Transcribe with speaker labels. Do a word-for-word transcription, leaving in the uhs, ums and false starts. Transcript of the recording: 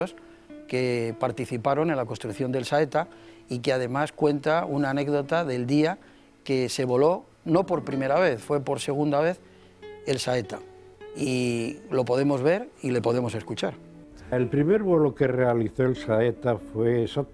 Speaker 1: que participaron en la construcción del Saeta y que además cuenta una anécdota del día que se voló, no por primera vez, fue por segunda vez, el Saeta. Y lo podemos ver y le podemos escuchar.
Speaker 2: El primer vuelo que realizó el Saeta fue